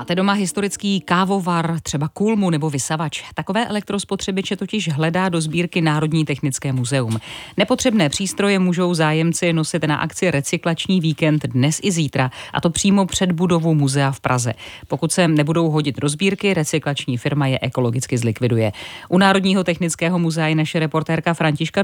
Máte doma historický kávovar, třeba kulmu nebo vysavač? Takové elektrospotřebiče totiž hledá do sbírky Národní technické muzeum. Nepotřebné přístroje můžou zájemci nosit na akci Recyklační víkend dnes i zítra, a to přímo před budovou muzea v Praze. Pokud se nebudou hodit do sbírky, recyklační firma je ekologicky zlikviduje. U Národního technického muzea je naše reportérka Františka